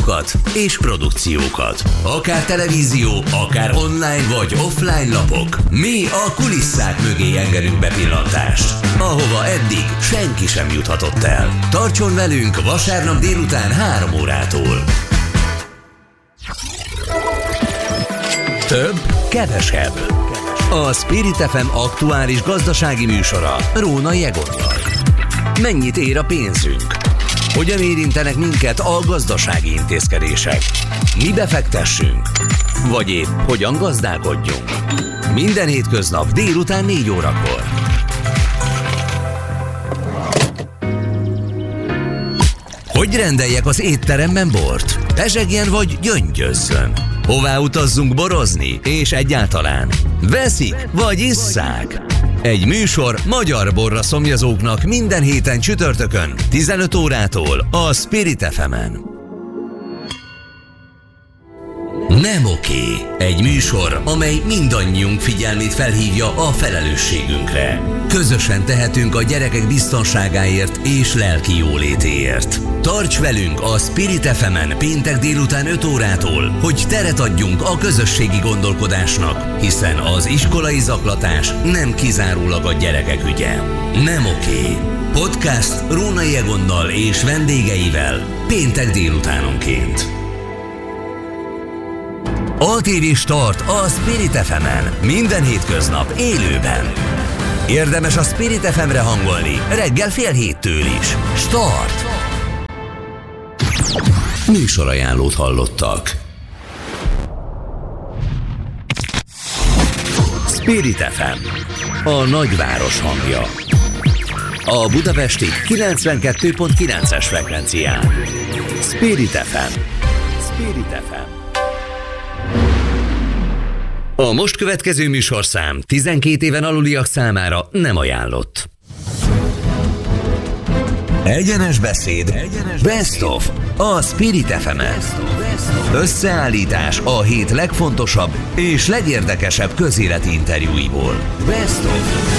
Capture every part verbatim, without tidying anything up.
rádiókat és produkciókat. Akár televízió, akár online vagy offline lapok. Mi a kulisszák mögé engedünk bepillantást, ahova eddig senki sem juthatott el. Tartson velünk vasárnap délután három órától. Több, kevesebb. A Spirit ef em aktuális gazdasági műsora Rónai Egonnal. Mennyit ér a pénzünk? Hogyan érintenek minket a gazdasági intézkedések? Mi befektessünk? Vagy épp hogyan gazdálkodjunk? Minden hétköznap délután négy órakor. Hogy rendeljek az étteremben bort? Pezsegjen vagy gyöngyözzön? Hová utazzunk borozni? És egyáltalán veszik vagy isszák? Egy műsor magyar borra szomjazóknak minden héten csütörtökön tizenöt órától a Spirit ef emen. Nem oké. Egy műsor, amely mindannyiunk figyelmét felhívja a felelősségünkre. Közösen tehetünk a gyerekek biztonságáért és lelki jólétéért. Tarts velünk a Spirit ef emen péntek délután öt órától, hogy teret adjunk a közösségi gondolkodásnak, hiszen az iskolai zaklatás nem kizárólag a gyerekek ügye. Nem oké. Podcast Rónai Egonnal és vendégeivel péntek délutánonként. á té vé Start a Spirit ef emen. Minden hétköznap élőben. Érdemes a Spirit ef emre hangolni reggel fél héttől is. Start! Műsorajánlót hallottak. Spirit ef em, a nagyváros hangja. A budapesti kilencvenkettő pont kilences frekvencián. Spirit ef em. Spirit ef em. A most következő műsorszám tizenkét éven aluliak számára nem ajánlott. Egyenes beszéd, Egyenes Best of a Spirit ef emen. Összeállítás a hét legfontosabb és legérdekesebb közéleti interjúiból. Best of.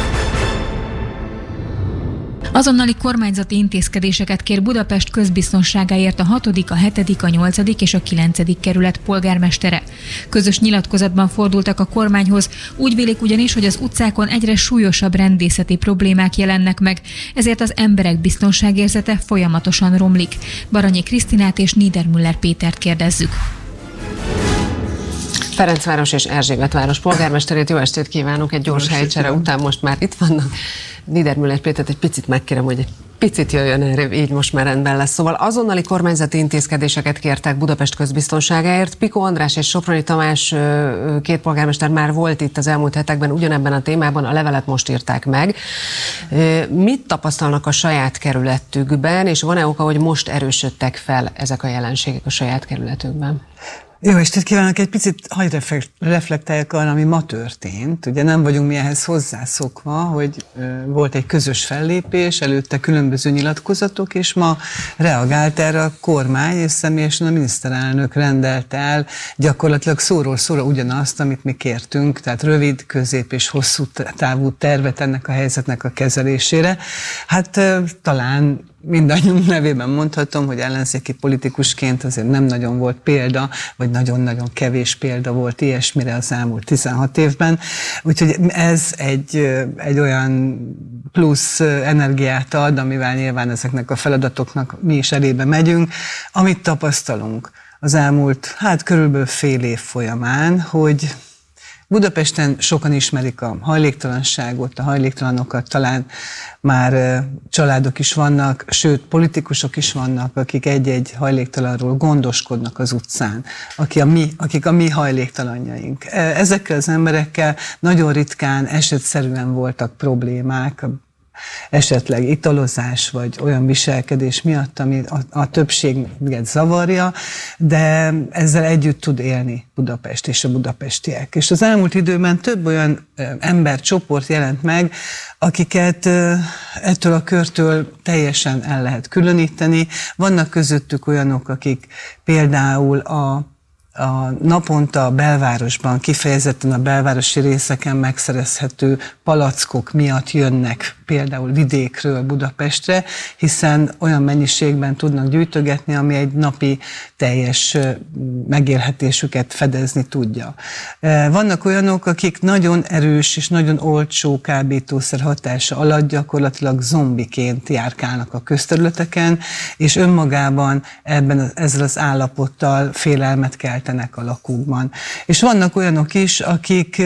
Azonnali kormányzati intézkedéseket kér Budapest közbiztonságáért a hatodik, a hetedik, a nyolcadik és a kilencedik kerület polgármestere. Közös nyilatkozatban fordultak a kormányhoz, úgy vélik ugyanis, hogy az utcákon egyre súlyosabb rendészeti problémák jelennek meg, ezért az emberek biztonságérzete folyamatosan romlik. Baranyi Krisztinát és Niedermüller Pétert kérdezzük. Ferencváros és Erzsébetváros polgármesterét, jó estét kívánok, egy gyors helycsere után most már itt vannak. Niedermüller Pétert egy picit megkérem, hogy egy picit jöjjön erre, így most már rendben lesz. Szóval azonnali kormányzati intézkedéseket kértek Budapest közbiztonságáért. Piko András és Soproni Tamás két polgármester már volt itt az elmúlt hetekben ugyanebben a témában, a levelet most írták meg. Mit tapasztalnak a saját kerületükben, és van-e oka, hogy most erősödtek fel ezek a jelenségek a saját kerületükben? Jó estét kívánok, egy picit hagyj reflektáljak arra, ami ma történt. Ugye nem vagyunk mi ehhez hozzászokva, hogy volt egy közös fellépés, előtte különböző nyilatkozatok, és ma reagált erre a kormány, és személyesen a miniszterelnök rendelt el gyakorlatilag szóról szóra ugyanazt, amit mi kértünk, tehát rövid, közép és hosszú távú tervet ennek a helyzetnek a kezelésére. Hát talán mindannyiunk nevében mondhatom, hogy ellenzéki politikusként azért nem nagyon volt példa, vagy nagyon-nagyon kevés példa volt ilyesmire az elmúlt tizenhat évben. Úgyhogy ez egy, egy olyan plusz energiát ad, amivel nyilván ezeknek a feladatoknak mi is elébe megyünk. Amit tapasztalunk az elmúlt, hát körülbelül fél év folyamán, hogy Budapesten sokan ismerik a hajléktalanságot, a hajléktalanokat, talán már családok is vannak, sőt politikusok is vannak, akik egy-egy hajléktalanról gondoskodnak az utcán, akik a mi, akik a mi hajléktalanjaink. Ezekkel az emberekkel nagyon ritkán, esetszerűen voltak problémák, esetleg italozás, vagy olyan viselkedés miatt, ami a, a többséget zavarja, de ezzel együtt tud élni Budapest és a budapestiek. És az elmúlt időben több olyan embercsoport jelent meg, akiket ettől a körtől teljesen el lehet különíteni. Vannak közöttük olyanok, akik például a a naponta a belvárosban, kifejezetten a belvárosi részeken megszerezhető palackok miatt jönnek például vidékről Budapestre, hiszen olyan mennyiségben tudnak gyűjtögetni, ami egy napi teljes megélhetésüket fedezni tudja. Vannak olyanok, akik nagyon erős és nagyon olcsó kábítószer hatása alatt gyakorlatilag zombiként járkálnak a közterületeken, és önmagában ebben, ezzel az állapottal félelmet keltenek a lakókban. És vannak olyanok is, akik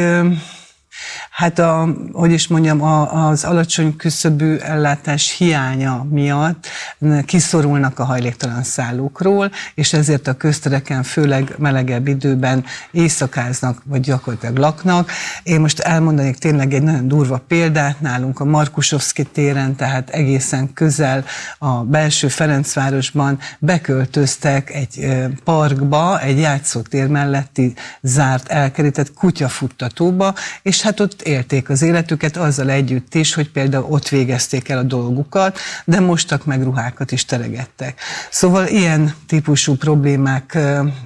hát a, hogy is mondjam, a, az alacsony küszöbű ellátás hiánya miatt kiszorulnak a hajléktalan szállókról, és ezért a köztereken, főleg melegebb időben éjszakáznak, vagy gyakorlatilag laknak. Én most elmondanék tényleg egy nagyon durva példát, nálunk a Markusovszky téren, tehát egészen közel a belső Ferencvárosban beköltöztek egy parkba, egy játszótér melletti zárt, elkerített kutyafuttatóba, és hát ott élték az életüket azzal együtt is, hogy például ott végezték el a dolgukat, de mostak meg ruhákat is teregettek. Szóval ilyen típusú problémák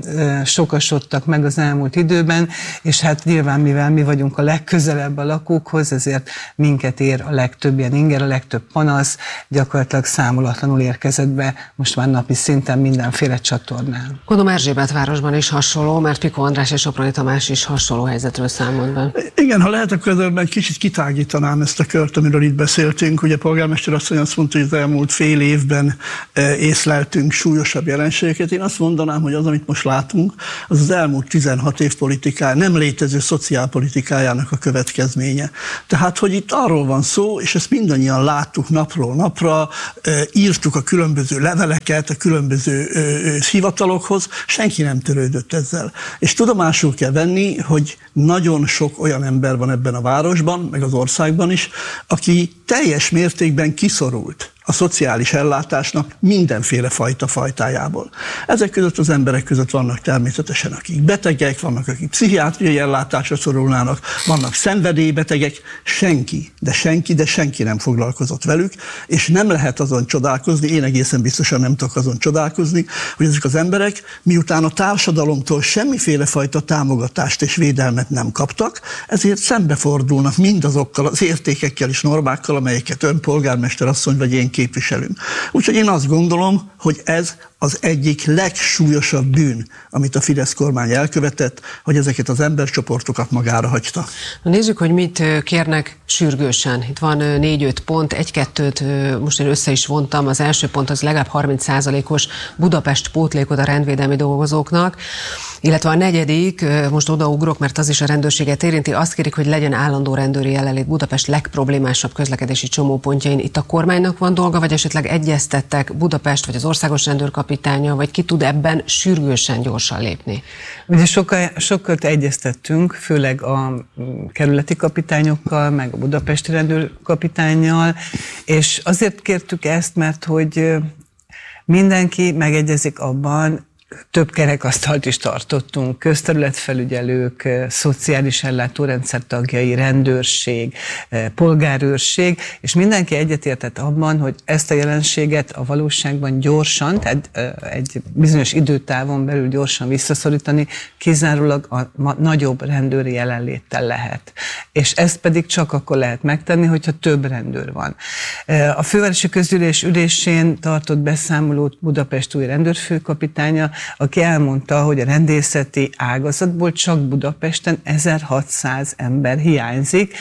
sokasodtak meg az elmúlt időben, és hát nyilván mivel mi vagyunk a legközelebb a lakókhoz, ezért minket ér a legtöbb ilyen inger, a legtöbb panasz, gyakorlatilag számolatlanul érkezett be most már napi szinten mindenféle csatornán. Gondolom Erzsébetvárosban is hasonló, mert Piko András és Soproni Tamás is hasonló helyzetről számolt be. Igen, ha lehet, akkor ezzel egy kicsit kitágítanám ezt a kört, amiről itt beszéltünk. Ugye a polgármester asszony azt mondta, hogy az elmúlt fél évben észleltünk súlyosabb jelenségeket. Én azt mondanám, hogy az, amit most látunk, az az elmúlt tizenhat év politikája, nem létező szociálpolitikájának a következménye. Tehát, hogy itt arról van szó, és ezt mindannyian láttuk napról napra, írtuk a különböző leveleket a különböző hivatalokhoz, senki nem törődött ezzel. És tudomásul kell venni, hogy nagyon sok olyan ember van ebben a városban, meg az országban is, aki teljes mértékben kiszorult a szociális ellátásnak mindenféle fajta fajtájából. Ezek között az emberek között vannak természetesen, akik betegek, vannak, akik pszichiátriai ellátásra szorulnának, vannak szenvedélybetegek, senki, de senki, de senki nem foglalkozott velük, és nem lehet azon csodálkozni, én egészen biztosan nem tudok azon csodálkozni, hogy ezek az emberek, miután a társadalomtól semmiféle fajta támogatást és védelmet nem kaptak, ezért szembefordulnak mindazokkal az értékekkel és normákkal, amelyeket ön polgármester asszony vagy én képviselünk. Úgyhogy én azt gondolom, hogy ez az egyik legsúlyosabb bűn, amit a Fidesz kormány elkövetett, hogy ezeket az embercsoportokat magára hagyta. Na nézzük, hogy mit kérnek sürgősen. Itt van négy-öt pont, egy-kettőt most én össze is vontam. Az első pont az legalább harminc százalékos Budapest pótlékot a rendvédelmi dolgozóknak, illetve a negyedik, most odaugrok, mert az is a rendőrséget érinti, azt kérik, hogy legyen állandó rendőri jelenlét Budapest legproblémásabb közlekedési csomópontjain. Itt a kormánynak van dolga, vagy esetleg egyeztettek Budapest, vagy az országos rendőrkapitánya, vagy ki tud ebben sürgősen gyorsan lépni? Ugye sokkal, sokat egyeztettünk, főleg a kerületi kapitányokkal, meg a budapesti rendőrkapitánnyal, és azért kértük ezt, mert hogy mindenki megegyezik abban, több kerekasztalt is tartottunk, közterületfelügyelők, szociális ellátórendszer tagjai, rendőrség, polgárőrség, és mindenki egyetértett abban, hogy ezt a jelenséget a valóságban gyorsan, tehát egy bizonyos időtávon belül gyorsan visszaszorítani, kizárólag a nagyobb rendőri jelenléttel lehet. És ezt pedig csak akkor lehet megtenni, hogyha több rendőr van. A fővárosi közgyűlés ülésén tartott beszámolót Budapest új rendőrfőkapitánya, aki elmondta, hogy a rendészeti ágazatból csak Budapesten ezerhatszáz ember hiányzik.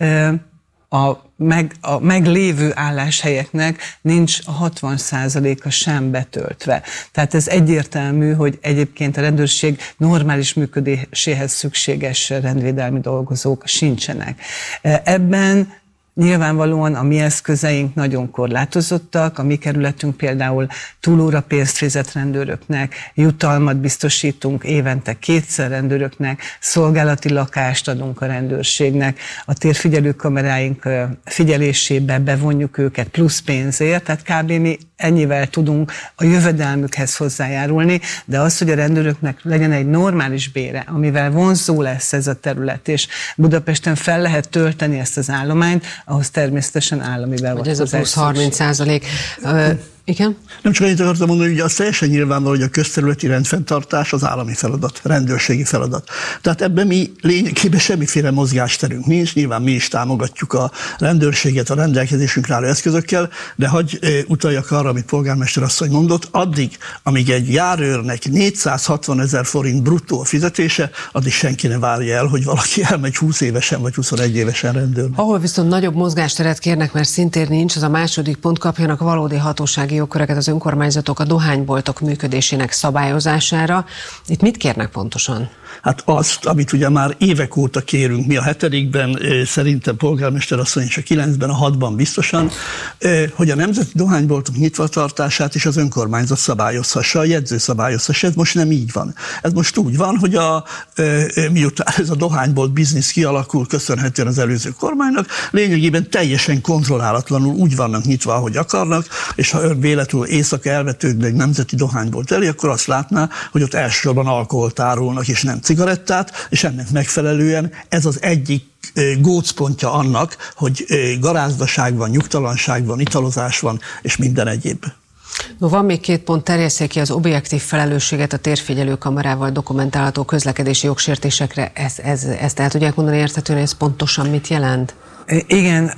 A, meg, a meglévő álláshelyeknek nincs a hatvan százaléka sem betöltve. Tehát ez egyértelmű, hogy egyébként a rendőrség normális működéséhez szükséges rendvédelmi dolgozók sincsenek. Ebben nyilvánvalóan a mi eszközeink nagyon korlátozottak, a mi kerületünk például túlóra pénzt fizet rendőröknek, jutalmat biztosítunk évente kétszer rendőröknek, szolgálati lakást adunk a rendőrségnek, a térfigyelő kameráink figyelésébe bevonjuk őket plusz pénzért, tehát kb. Mi ennyivel tudunk a jövedelmükhez hozzájárulni, de az, hogy a rendőröknek legyen egy normális bére, amivel vonzó lesz ez a terület, és Budapesten fel lehet tölteni ezt az állományt, ahhoz természetesen állami beavatkozás. Ez a plusz harminc százalék. Igen? Nem csak annyit akartam mondani, hogy az teljesen nyilvánvaló, hogy a közterületi rendfenntartás az állami feladat, rendőrségi feladat. Tehát ebben mi lényegében semmiféle mozgásterünk nincs, nyilván mi is támogatjuk a rendőrséget a rendelkezésünkre álló eszközökkel, de hagyj utaljak arra, amit polgármester asszony mondott, addig, amíg egy járőrnek négyszázhatvan ezer forint bruttó a fizetése, addig senki ne várja el, hogy valaki elmegy húsz évesen vagy huszonegy évesen rendőrnek. Ahol viszont nagyobb mozgásteret kérnek, mert szintén nincs, az a második pont, kapjanak valódi hatósági jogköröket az önkormányzatok a dohányboltok működésének szabályozására. Itt mit kérnek pontosan? Hát azt, amit ugye már évek óta kérünk, mi a hetedikben, szerintem polgármester asszony és a kilencben, a hatban biztosan, hogy a nemzeti dohányboltok nyitvatartását is az önkormányzat szabályozhassa, a jegyző szabályozhassa. Ez most nem így van. Ez most úgy van, hogy a, miután ez a dohánybolt biznisz kialakul, köszönhetően az előző kormánynak, lényegében teljesen kontrollálatlanul úgy vannak nyitva, ahogy akarnak, és ha ön véletlenül éjszaka elvetődne egy nemzeti dohánybolt elé, akkor azt látná, hogy ott elsősorban alkoholt árulnak, és nem cigarettát, és ennek megfelelően ez az egyik gócpontja annak, hogy garázdaság van, nyugtalanság van, italozás van, és minden egyéb. No, van még két pont, terjesszék ki az objektív felelősséget a térfigyelő kamerával dokumentálható közlekedési jogsértésekre. Ez, ez, ezt el tudják mondani érthetően, ez pontosan mit jelent? Igen,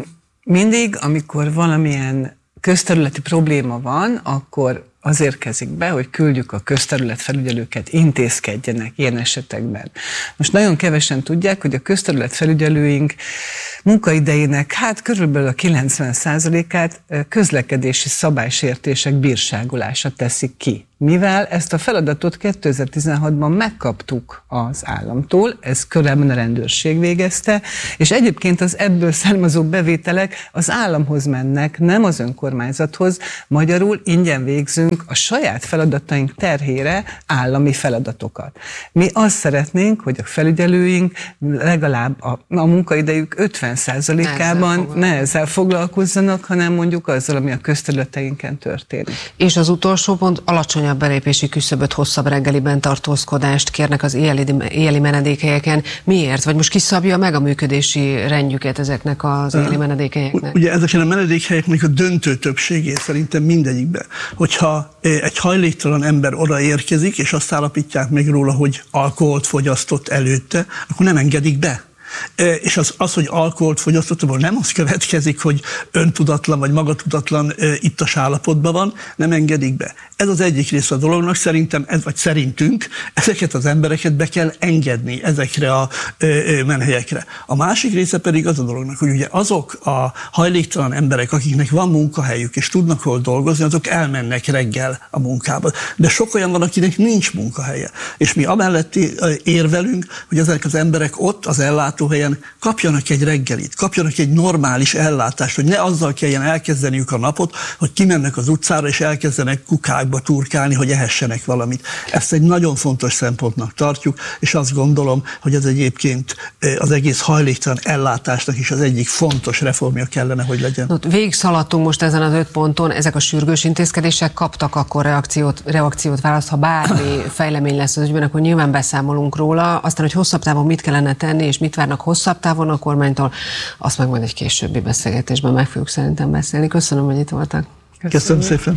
mindig, amikor valamilyen közterületi probléma van, akkor az érkezik be, hogy küldjük a közterületfelügyelőket, intézkedjenek ilyen esetekben. Most nagyon kevesen tudják, hogy a közterületfelügyelőink munkaidejének hát körülbelül a kilencven százalékát közlekedési szabálysértések bírságolása teszik ki. Mivel ezt a feladatot kétezer-tizenhatban megkaptuk az államtól, ez korábban a rendőrség végezte, és egyébként az ebből származó bevételek az államhoz mennek, nem az önkormányzathoz, magyarul ingyen végzünk a saját feladataink terhére állami feladatokat. Mi azt szeretnénk, hogy a felügyelőink legalább a, a munkaidejük ötven százalékában ne ezzel foglalkozzanak, hanem mondjuk azzal, ami a közterületeinken történik. És az utolsó pont, alacsonyabb belépési küszöböt, hosszabb reggeliben tartózkodást kérnek az éjjeli, éjjeli menedékhelyeken. Miért? Vagy most kiszabja meg a működési rendjüket ezeknek az éjjeli menedékhelyeknek? Ugye ezeken a menedékhelyeknek a döntő többségét szerintem mindegyikben. Hogyha egy hajléktalan ember odaérkezik, és azt állapítják meg róla, hogy alkoholt fogyasztott előtte, akkor nem engedik be. És az, az, hogy alkoholt fogyasztott, nem az következik, hogy öntudatlan vagy magatudatlan ittas állapotban van, nem engedik be. Ez az egyik része a dolognak, szerintem, ez, vagy szerintünk ezeket az embereket be kell engedni ezekre a menhelyekre. A másik része pedig az a dolognak, hogy ugye azok a hajléktalan emberek, akiknek van munkahelyük és tudnak hol dolgozni, azok elmennek reggel a munkába. De sok olyan van, akinek nincs munkahelye. És mi amellett érvelünk, hogy ezek az emberek ott az ellátóhelyen kapjanak egy reggelit, kapjanak egy normális ellátást, hogy ne azzal kelljen elkezdeniük a napot, hogy kimennek az utcára és elkezdenek kukákba turkálni, hogy ehessenek valamit. Ezt egy nagyon fontos szempontnak tartjuk, és azt gondolom, hogy ez egyébként az egész hajléktalan ellátásnak is az egyik fontos reformja kellene, hogy legyen. Végig szaladtunk most ezen az öt ponton, ezek a sürgős intézkedések kaptak akkor reakciót, reakciót választ, ha bármi fejlemény lesz az ügyben, akkor nyilván beszámolunk róla, aztán, hogy hosszabb távon mit kellene tenni, és mit várnak hosszabb távon a kormánytól, azt meg majd egy későbbi beszélgetésben meg fogjuk szerintem beszélni. Köszönöm, hogy itt voltak. Köszönöm, Köszönöm szépen.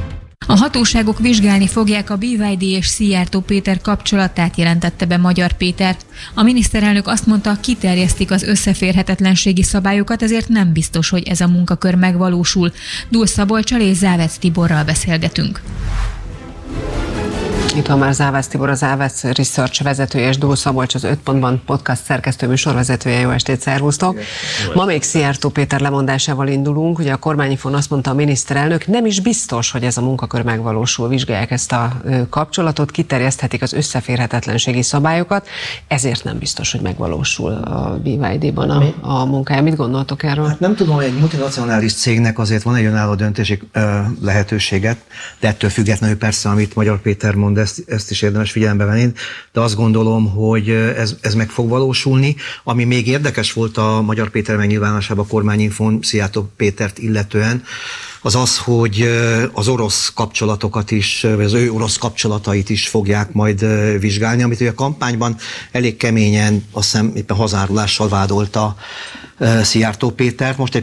A hatóságok vizsgálni fogják a bé vé dé és Szijjártó Péter kapcsolatát, jelentette be Magyar Péter. A miniszterelnök azt mondta, kiterjesztik az összeférhetetlenségi szabályokat, ezért nem biztos, hogy ez a munkakör megvalósul. Dúl Szabolccsal és Závec Tiborral beszélgetünk. Itt van már Závec Tibor, az Závec Research vezetője, és Dúl Szabolcs, az öt pontban podcast szerkesztő műsorvezetője. Jó estét, szervusztok! Ma még Szijjártó Péter lemondásával indulunk. Ugye a kormányinfón azt mondta a miniszterelnök, nem is biztos, hogy ez a munkakör megvalósul. Vizsgálják ezt a kapcsolatot, kiterjeszthetik az összeférhetetlenségi szabályokat, ezért nem biztos, hogy megvalósul a bé vé dé-ban a, a munkája. Mit gondoltok erről? Hát nem tudom, hogy egy multinacionális cégnek azért van egy önálló döntési lehetőséget, de ettől függetlenül persze, amit Magyar Péter mond, Ezt, ezt is érdemes figyelembe venni, de azt gondolom, hogy ez, ez meg fog valósulni. Ami még érdekes volt a Magyar Péter megnyilvánulásában a kormányinfón Szijjártó Pétert illetően, az az, hogy az orosz kapcsolatokat is, vagy az ő orosz kapcsolatait is fogják majd vizsgálni, amit ugye a kampányban elég keményen, azt hiszem éppen hazárulással vádolta Szijjártó Pétert. Most egy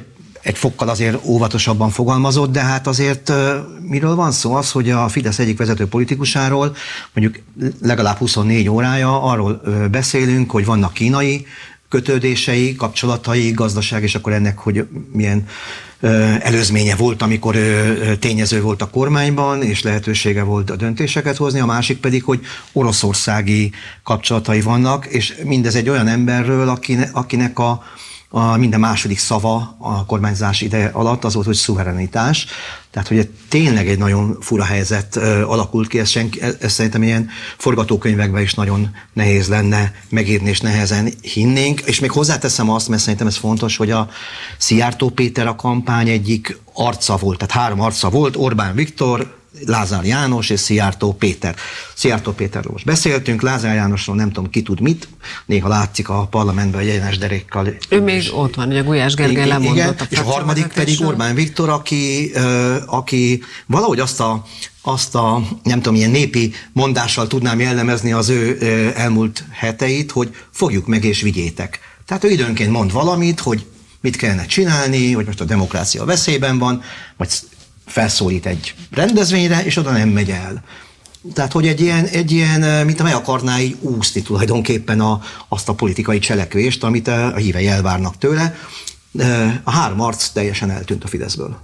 egy fokkal azért óvatosabban fogalmazott, de hát azért miről van szó? Az, hogy a Fidesz egyik vezető politikusáról mondjuk legalább huszonnégy órája arról beszélünk, hogy vannak kínai kötődései, kapcsolatai, gazdaság, és akkor ennek, hogy milyen előzménye volt, amikor tényező volt a kormányban, és lehetősége volt a döntéseket hozni, a másik pedig, hogy oroszországi kapcsolatai vannak, és mindez egy olyan emberről, akinek a A minden második szava a kormányzás ideje alatt az volt, hogy szuverenitás. Tehát, hogy tényleg egy nagyon fura helyzet alakult ki, ez, senki, ez szerintem ilyen forgatókönyvekben is nagyon nehéz lenne megírni, és nehezen hinnénk. És még hozzáteszem azt, mert szerintem ez fontos, hogy a Szijjártó Péter a kampány egyik arca volt, tehát három arca volt, Orbán Viktor, Lázár János és Szijjártó Péter. Szijjártó Péterről most beszéltünk, Lázár Jánosról nem tudom ki tud mit, néha látszik a parlamentben egy egyenes derékkal. Ő még ott van, ugye Gulyás Gergely lemondott. Igen, a és a harmadik pedig Orbán Viktor, aki, aki valahogy azt a, azt a, nem tudom, ilyen népi mondással tudnám jellemezni az ő elmúlt heteit, hogy fogjuk meg és vigyétek. Tehát ő időnként mond valamit, hogy mit kellene csinálni, hogy most a demokrácia veszélyben van, vagy felszólít egy rendezvényre, és oda nem megy el. Tehát, hogy egy ilyen, egy ilyen mint meg akarná így úszni tulajdonképpen a, azt a politikai cselekvést, amit a, a hívei elvárnak tőle. A három arc teljesen eltűnt a Fideszből.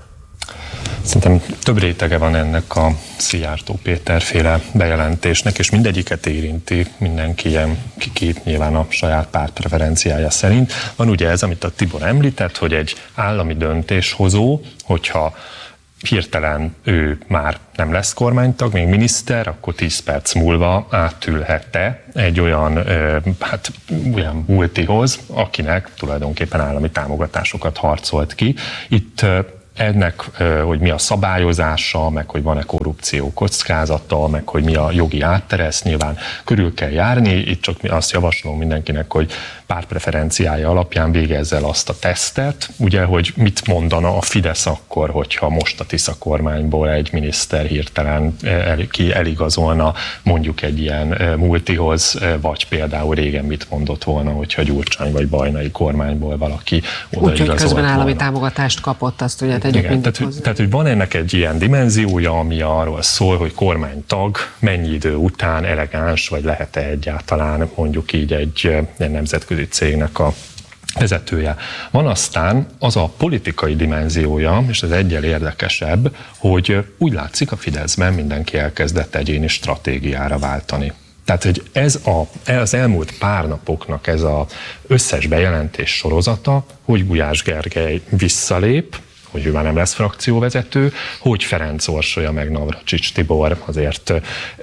Szerintem több rétege van ennek a Szijjártó Péter féle bejelentésnek, és mindegyiket érinti mindenki ilyen kikép nyilván a saját pártpreferenciája szerint. Van ugye ez, amit a Tibor említett, hogy egy állami döntéshozó, hogyha hirtelen ő már nem lesz kormánytag, még miniszter, akkor tíz perc múlva átülhette egy olyan, hát, olyan multihoz, akinek tulajdonképpen állami támogatásokat harcolt ki. Itt ennek, hogy mi a szabályozása, meg hogy van-e korrupció kockázata, meg hogy mi a jogi áttere, ezt nyilván körül kell járni. Itt csak azt javaslom mindenkinek, hogy pártpreferenciája alapján végezze el azt a tesztet, ugye, hogy mit mondana a Fidesz akkor, hogyha most a Tisza kormányból egy miniszter hirtelen el, ki eligazolna mondjuk egy ilyen multihoz, vagy például régen mit mondott volna, hogyha Gyurcsány vagy Bajnai kormányból valaki odaigazolt volna. Úgyhogy közben állami támogatást kapott, azt ugye tegyük Igen, tehát, hogy, tehát, hogy van ennek egy ilyen dimenziója, ami arról szól, hogy kormánytag mennyi idő után elegáns, vagy lehet-e egyáltalán mondjuk így egy, egy nemzetközi cégnek a vezetője. Van aztán az a politikai dimenziója, és ez egyel érdekesebb, hogy úgy látszik a Fideszben mindenki elkezdett egyéni stratégiára váltani. Tehát, hogy ez a, az elmúlt pár napoknak ez az összes bejelentés sorozata, hogy Gulyás Gergely visszalép, hogy ő már nem lesz frakcióvezető, hogy Ferenc Orsolya meg Navracsics Tibor azért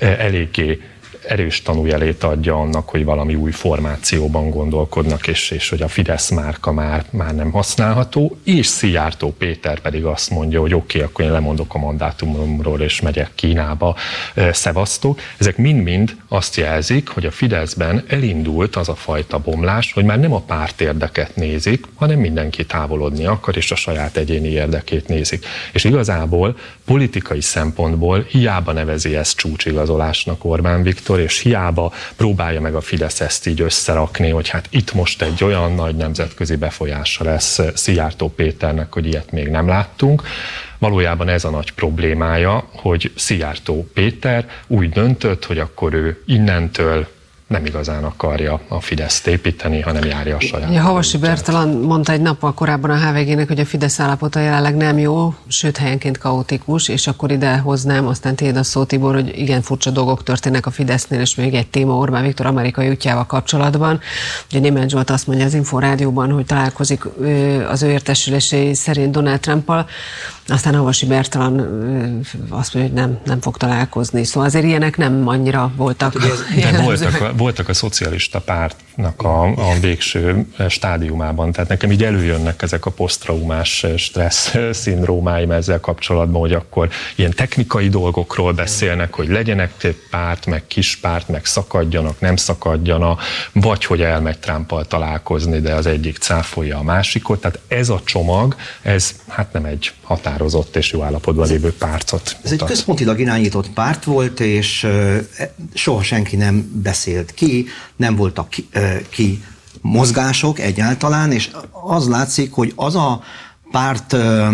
eléggé erős tanújelét adja annak, hogy valami új formációban gondolkodnak, és, és hogy a Fidesz márka már, már nem használható, és Szijjártó Péter pedig azt mondja, hogy oké, okay, akkor én lemondok a mandátumomról, és megyek Kínába, szevasztok. Ezek mind-mind azt jelzik, hogy a Fideszben elindult az a fajta bomlás, hogy már nem a párt-érdeket nézik, hanem mindenki távolodni akar, és a saját egyéni érdekét nézik. És igazából politikai szempontból hiába nevezi ezt csúcsigazolásnak Orbán Viktor, és hiába próbálja meg a Fidesz ezt így összerakni, hogy hát itt most egy olyan nagy nemzetközi befolyása lesz Szijjártó Péternek, hogy ilyet még nem láttunk. Valójában ez a nagy problémája, hogy Szijjártó Péter úgy döntött, hogy akkor ő innentől nem igazán akarja a Fideszt építeni, hanem járja a saját. Ja, Havasi Bertalan mondta egy nappal korábban a há vé gének, hogy a Fidesz állapota jelenleg nem jó, sőt helyenként kaotikus, és akkor ide hoznám, aztán tiéd a szó, Tibor, hogy igen furcsa dolgok történnek a Fidesznél, és még egy téma Orbán Viktor amerikai útjával kapcsolatban. Ugye Németh Zsolt azt mondja az Inforádióban, hogy találkozik az ő értesülései szerint Donald Trumppal, aztán Havasi Bertalan azt mondja, hogy nem, nem fog találkozni. Szóval azért ilyenek nem annyira voltak. De voltak, a, voltak a szocialista pártnak a, a végső stádiumában, tehát nekem így előjönnek ezek a posztraumás stressz szindrómáim ezzel kapcsolatban, hogy akkor ilyen technikai dolgokról beszélnek, hogy legyenek több párt, meg kis párt, meg szakadjanak, nem szakadjanak, vagy hogy elmegy Trumppal találkozni, de az egyik cáfolja a másikot. Tehát ez a csomag, ez hát nem egy határozott és jó állapotban lévő pártot. Ez egy központilag irányított párt volt, és soha senki nem beszélt ki, nem voltak ki, ki mozgások egyáltalán, és az látszik, hogy az a párt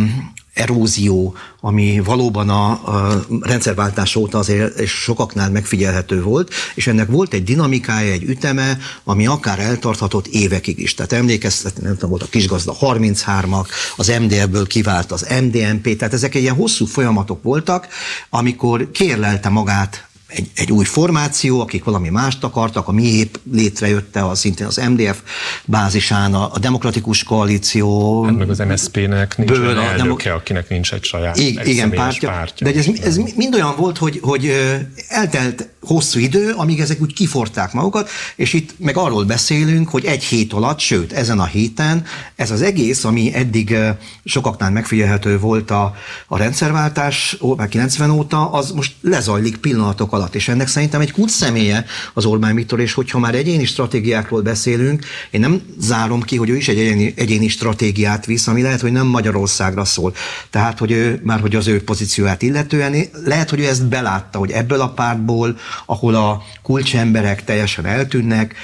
erózió, ami valóban a, a rendszerváltás óta azért és sokaknál megfigyelhető volt, és ennek volt egy dinamikája, egy üteme, ami akár eltarthatott évekig is. Tehát emlékeztetni, nem tudom, volt a Kisgazda harminchármak, az em dé ef-ből kivált az em dé en pé, tehát ezek ilyen hosszú folyamatok voltak, amikor kérlelte magát Egy, egy új formáció, akik valami mást akartak, a miép létrejötte az szintén az em dé ef bázisán, a, a demokratikus koalíció. Hát meg az em es zé pé-nek nincs olyan elnöke, akinek nincs egy saját I- egy igen, pártja. pártja. De ez, ez mind olyan volt, hogy, hogy eltelt hosszú idő, amíg ezek úgy kiforták magukat, és itt meg arról beszélünk, hogy egy hét alatt, sőt, ezen a héten ez az egész, ami eddig sokaknál megfigyelhető volt a, a rendszerváltás, már kilencven óta, az most lezajlik pillanatok alatt, és ennek szerintem egy kulcs személye az Orbán Viktor, és hogyha már egyéni stratégiákról beszélünk, én nem zárom ki, hogy ő is egy egyéni, egyéni stratégiát visz, ami lehet, hogy nem Magyarországra szól. Tehát, hogy ő, már hogy az ő pozícióját illetően, lehet, hogy ő ezt belátta, hogy ebből a pártból, ahol a kulcsemberek teljesen eltűnnek,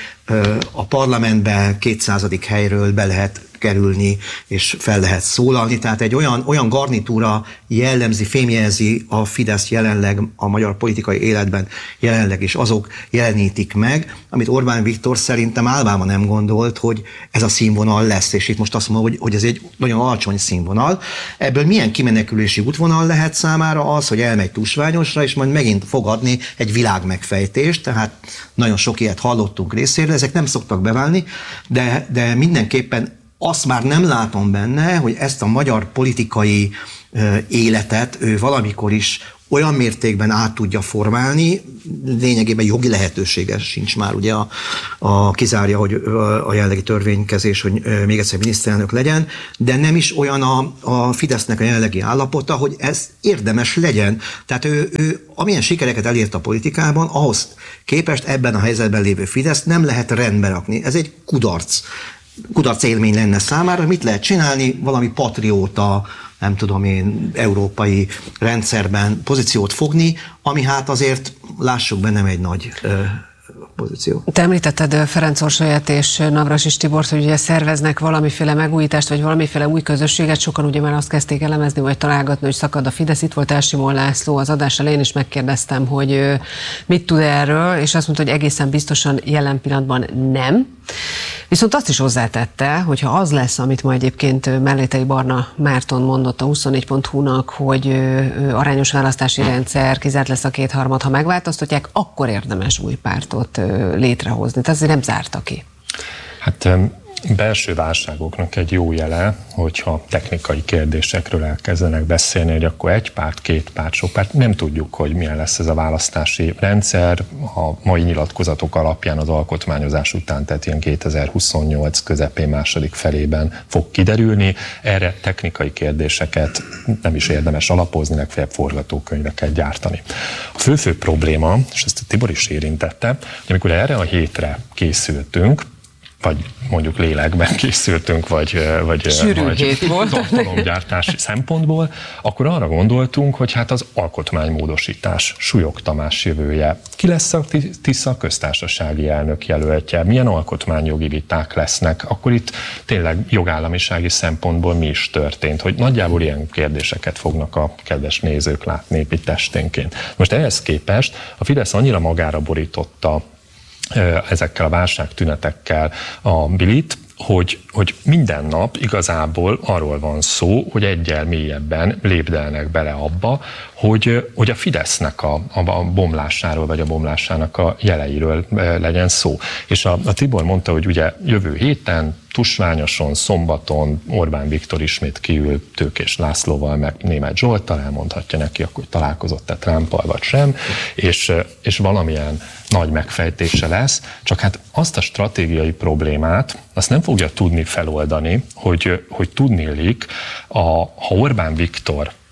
a parlamentben kétszázadik helyről be lehet kerülni, és fel lehet szólalni. Tehát egy olyan, olyan garnitúra jellemzi, fémjelzi a Fidesz jelenleg a magyar politikai életben jelenleg, és azok jelenítik meg, amit Orbán Viktor szerintem álmában nem gondolt, hogy ez a színvonal lesz, és itt most azt mondom, hogy, hogy ez egy nagyon alacsony színvonal. Ebből milyen kimenekülési útvonal lehet számára az, hogy elmegy tusványosra, és majd megint fog adni egy világmegfejtést, tehát nagyon sok ilyet hallottunk részéről, ezek nem szoktak beválni, de, de mindenképpen azt már nem látom benne, hogy ezt a magyar politikai ö, életet ő valamikor is olyan mértékben át tudja formálni, lényegében jogi lehetősége sincs már, ugye a, a kizárja, hogy a jelenlegi törvénykezés, hogy még egyszer miniszterelnök legyen, de nem is olyan a, a Fidesznek a jelenlegi állapota, hogy ez érdemes legyen. Tehát ő, ő amilyen sikereket elért a politikában, ahhoz képest ebben a helyzetben lévő Fidesz nem lehet rendbe rakni. Ez egy kudarc. kudarc élmény lenne számára, mit lehet csinálni, valami patrióta, nem tudom én, európai rendszerben pozíciót fogni, ami hát azért, lássuk be, nem egy nagy ö, pozíció. Te említetted Ferenc Orsolyát és Navracsics Tibort, hogy ugye szerveznek valamiféle megújítást, vagy valamiféle új közösséget, sokan ugye már azt kezdték elemezni, vagy találgatni, hogy szakad a Fidesz. Itt volt Elsimon László az adás elején, és megkérdeztem, hogy mit tud erről, és azt mondta, hogy egészen biztosan jelen pillanatban nem. Viszont azt is hozzátette, hogy ha az lesz, amit ma egyébként Mellétei Barna Márton mondott a huszonnégy pont hu-nak, hogy arányos választási rendszer, kizárt lesz a kétharmad, ha megváltoztatják, akkor érdemes új pártot létrehozni. Tehát azért nem zárta ki. Hát belső válságoknak egy jó jele, hogyha technikai kérdésekről elkezdenek beszélni, hogy akkor egy párt, két párt, sok párt, nem tudjuk, hogy milyen lesz ez a választási rendszer. A mai nyilatkozatok alapján az alkotmányozás után, tehát ilyen kétezer-huszonnyolc közepén második felében fog kiderülni. Erre technikai kérdéseket nem is érdemes alapozni, legfeljebb forgatókönyveket gyártani. A fő-fő probléma, és ezt a Tibor is érintette, hogy amikor erre a hétre készültünk, vagy mondjuk lélekben készültünk, vagy, vagy, vagy tartalomgyártási szempontból, akkor arra gondoltunk, hogy hát az alkotmánymódosítás, Súlyog Tamás jövője. Ki lesz a Tisza köztársasági elnök jelöltje? Milyen alkotmányjogi viták lesznek? Akkor itt tényleg jogállamisági szempontból mi is történt? Hogy nagyjából ilyen kérdéseket fognak a kedves nézők látni itt esténként. Most ehhez képest a Fidesz annyira magára borította ezekkel a válságtünetekkel a bilit, hogy, hogy minden nap igazából arról van szó, hogy egyel mélyebben lépdelnek bele abba, hogy, hogy a Fidesznek a, a bomlásáról, vagy a bomlásának a jeleiről legyen szó. És a, a Tibor mondta, hogy ugye jövő héten, tusványoson, szombaton Orbán Viktor ismét kiül Tőkés Lászlóval, meg Németh Zsolttal, elmondhatja neki, akkor Találkozott-e Trumpal vagy sem, és, és valamilyen nagy megfejtése lesz, csak hát azt a stratégiai problémát, azt nem fogja tudni feloldani, hogy, hogy tudnélik, a, ha Orbán Viktor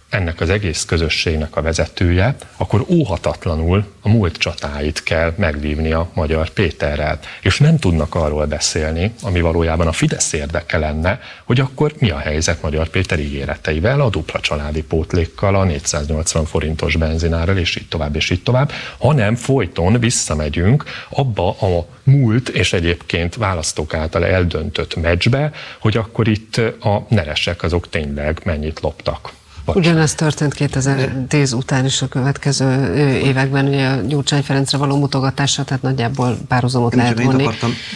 ennek az egész közösségnek a vezetője, akkor óhatatlanul a múlt csatáit kell megvívnia Magyar Péterrel. És nem tudnak arról beszélni, ami valójában a Fidesz érdeke lenne, hogy akkor mi a helyzet Magyar Péter ígéreteivel, a dupla családi pótlékkal, a négyszáznyolcvan forintos benzinárral, és így tovább, és így tovább, hanem folyton visszamegyünk abba a múlt és egyébként választók által eldöntött meccsbe, hogy akkor itt a neresek azok tényleg mennyit loptak. Ugyanez történt kétezer-tíz után is a következő években, ugye a Gyurcsány Ferencre való mutogatással, tehát nagyjából párhuzamot nem lehet vonni.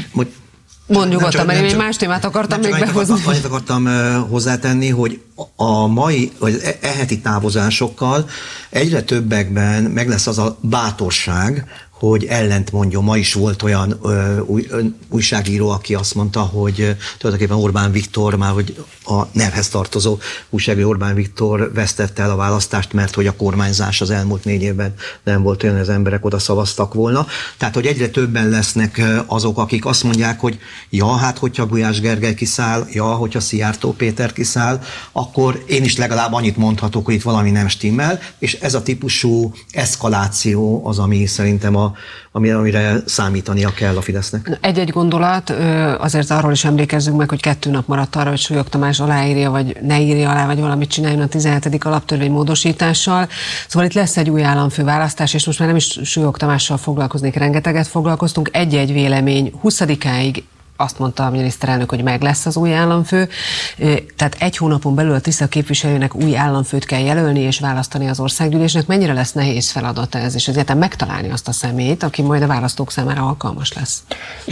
Mond nyugodtan, mert én más témát akartam még behozni. Annyit akartam hozzátenni, hogy a mai, vagy e heti távozásokkal egyre többekben meg lesz az a bátorság, hogy ellent mondjon. Ma is volt olyan ö, új, ö, újságíró, aki azt mondta, hogy ö, tulajdonképpen Orbán Viktor, már hogy a nevhez tartozó újságíró Orbán Viktor vesztette el a választást, mert hogy a kormányzás az elmúlt négy évben nem volt olyan, hogy az emberek oda szavaztak volna. Tehát, hogy egyre többen lesznek azok, akik azt mondják, hogy ja, hát hogyha Gulyás Gergely kiszáll, ja, hogyha Szijjártó Péter kiszáll, akkor én is legalább annyit mondhatok, hogy itt valami nem stimmel, és ez a típusú eszkaláció az, ami szerintem a amire számítania kell a Fidesznek. Egy-egy gondolat, azért arról is emlékezzünk meg, hogy kettő nap maradt arra, hogy Súlyog Tamás aláírja, vagy ne írja alá, vagy valamit csináljon a tizenhetedik alaptörvény módosítással. Szóval itt lesz egy új államfő választás, és most már nem is Súlyog Tamással foglalkoznék, rengeteget foglalkoztunk. Egy-egy vélemény huszadikáig azt mondta a miniszterelnök, hogy meg lesz az új államfő, tehát egy hónapon belül a Tisza képviselőnek új államfőt kell jelölni és választani az országgyűlésnek. Mennyire lesz nehéz feladata ez, és ezért megtalálni azt a személyt, aki majd a választók számára alkalmas lesz?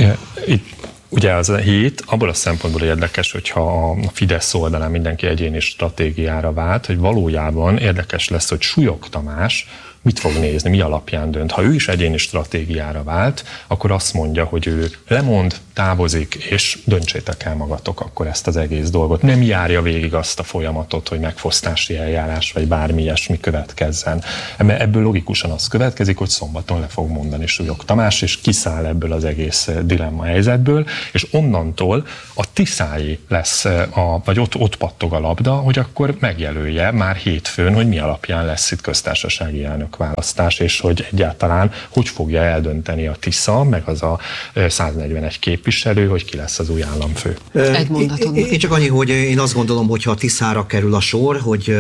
Itt ugye az a hét abból a szempontból érdekes, hogyha a Fidesz oldalán mindenki egyéni stratégiára vált, hogy valójában érdekes lesz, hogy Súlyog Tamás mit fog nézni, mi alapján dönt. Ha ő is egyéni stratégiára vált, akkor azt mondja, hogy ő lemond, távozik, és döntsétek el magatok akkor ezt az egész dolgot. Nem járja végig azt a folyamatot, hogy megfosztási eljárás, vagy bármi ilyesmi következzen. Ebből logikusan az következik, hogy szombaton le fog mondani Súlyog Tamás, és kiszáll ebből az egész dilemma helyzetből, és onnantól a Tiszái lesz, a, vagy ott, ott pattog a labda, hogy akkor megjelölje már hétfőn, hogy mi alapján lesz itt köztársasági elnök választás, és hogy egyáltalán hogy fogja eldönteni a Tisza, meg az a száznegyvenegy képviselő, hogy ki lesz az új államfő. Egy mondaton. Én csak annyi, hogy én azt gondolom, hogy ha a Tiszára kerül a sor, hogy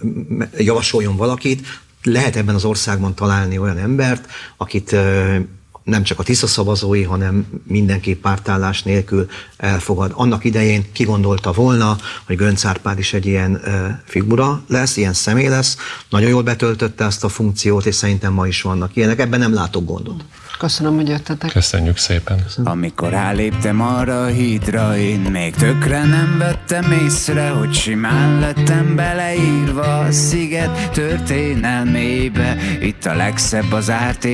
javasoljon valakit, lehet ebben az országban találni olyan embert, akit nem csak a Tisza szavazói, hanem mindenki pártállás nélkül elfogad. Annak idején kigondolta volna, hogy Göncz Árpád is egy ilyen uh, figura lesz, ilyen személy lesz. Nagyon jól betöltötte ezt a funkciót, és szerintem ma is vannak ilyenek. Ebben nem látok gondot. Köszönöm, hogy jöttetek. Köszönjük szépen. Köszönöm. Amikor ráléptem arra a hídra, én még tökre nem vettem észre, hogy simán lettem beleírva a sziget történelmébe. Itt a legszebb az árt